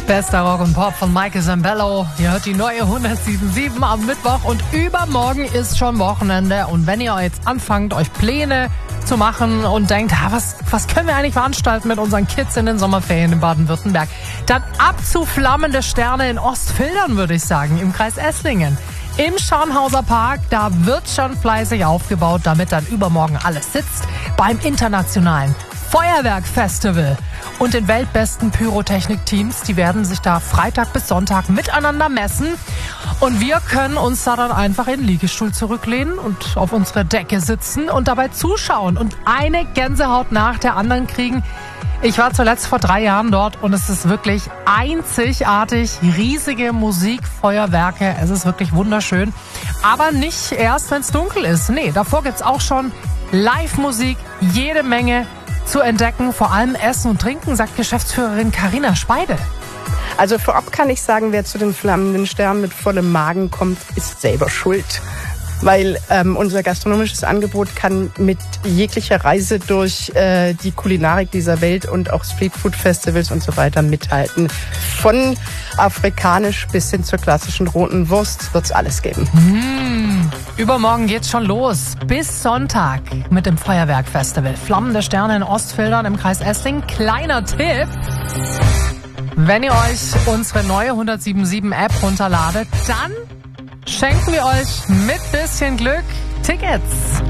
Bester Rock und Pop von Michael Zambello. Ihr hört die neue 107.7 am Mittwoch und übermorgen ist schon Wochenende. Und wenn ihr jetzt anfangt, euch Pläne zu machen und denkt, was können wir eigentlich veranstalten mit unseren Kids in den Sommerferien in Baden-Württemberg, dann ab zu Flammende Sterne in Ostfildern, würde ich sagen, im Kreis Esslingen. Im Scharnhauser Park, da wird schon fleißig aufgebaut, damit dann übermorgen alles sitzt. Beim internationalen Feuerwerkfestival und den weltbesten Pyrotechnik-Teams, die werden sich da Freitag bis Sonntag miteinander messen. Und wir können uns da dann einfach in den Liegestuhl zurücklehnen und auf unsere Decke sitzen und dabei zuschauen und eine Gänsehaut nach der anderen kriegen. Ich war zuletzt vor 3 Jahren dort und es ist wirklich einzigartig. Riesige Musikfeuerwerke. Es ist wirklich wunderschön. Aber nicht erst, wenn es dunkel ist. Nee, davor gibt's auch schon Live-Musik, jede Menge zu entdecken. Vor allem Essen und Trinken, sagt Geschäftsführerin Carina Speide. Also vorab kann ich sagen, wer zu den Flammenden Sternen mit vollem Magen kommt, ist selber schuld. Weil unser gastronomisches Angebot kann mit jeglicher Reise durch die Kulinarik dieser Welt und auch Streetfood-Festivals und so weiter mithalten. Von afrikanisch bis hin zur klassischen roten Wurst wird's alles geben. Übermorgen geht's schon los. Bis Sonntag mit dem Feuerwerkfestival. Flammende Sterne in Ostfildern im Kreis Esslingen. Kleiner Tipp: Wenn ihr euch unsere neue 107.7 App runterladet, dann schenken wir euch mit bisschen Glück Tickets.